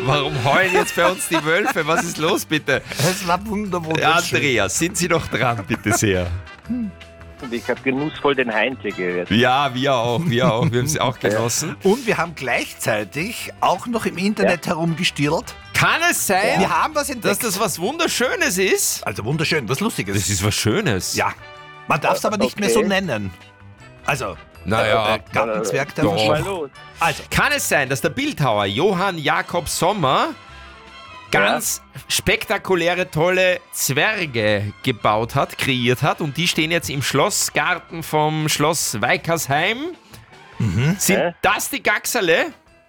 Warum heulen jetzt bei uns die Wölfe? Was ist los, bitte? Es war wunderschön. Andreas, sind Sie noch dran, bitte sehr? Und ich habe genussvoll den Heinze gehört. Ja, wir auch. Wir haben es auch genossen. Und wir haben gleichzeitig auch noch im Internet herumgestirrt. Kann es sein, Wir haben was dass entdeckt. das was Wunderschönes ist? Also wunderschön, was Lustiges. Das ist was Schönes. Ja, man darf es aber nicht mehr so Okay. nennen. Also, Naja, Gartenzwerg der doch. Mal los. Also, Kann es sein, dass der Bildhauer Johann Jakob Sommer ganz spektakuläre, tolle Zwerge gebaut hat, kreiert hat und die stehen jetzt im Schlossgarten vom Schloss Weikersheim? Sind das die Gaxerle?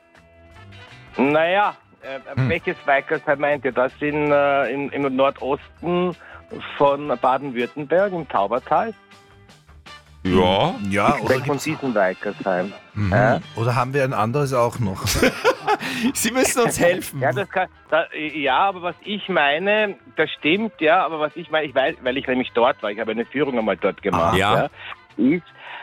Naja, welches Weikersheim meint ihr? Das im Nordosten von Baden-Württemberg, im Taubertal? Ja. ja, oder, Weg von diesem Weikersheim. oder haben wir ein anderes auch noch? Sie müssen uns helfen. Ja, aber was ich meine, das stimmt, ja, aber was ich meine, ich weiß, weil ich nämlich dort war, ich habe eine Führung einmal dort gemacht, Ja. ist,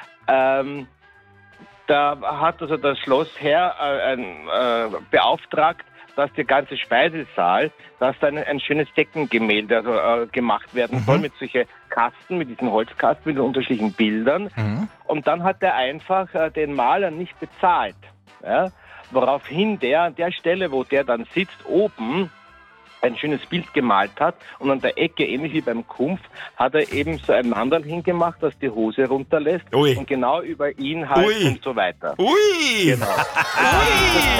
da hat also das Schlossherr beauftragt, dass der ganze Speisesaal, dass da ein schönes Deckengemälde gemacht werden soll mit solchen Kasten, mit diesen Holzkasten, mit den unterschiedlichen Bildern. Und dann hat er einfach den Maler nicht bezahlt. Ja? Woraufhin der an der Stelle, wo der dann sitzt, oben ein schönes Bild gemalt hat und an der Ecke, ähnlich wie beim Kumpf, hat er eben so ein Mandal hingemacht, das die Hose runterlässt Ui. und genau über ihn halt Ui. und so weiter. Ui! Genau. Das